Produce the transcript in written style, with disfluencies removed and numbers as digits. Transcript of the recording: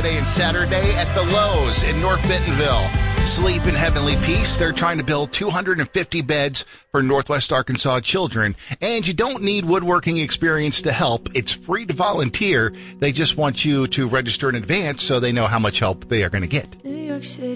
Friday and Saturday at the Lowe's in North Bentonville. Sleep in heavenly peace. They're trying to build 250 beds for Northwest Arkansas children. And you don't need woodworking experience to help. It's free to volunteer. They just want you to register in advance so they know how much help they are going to get.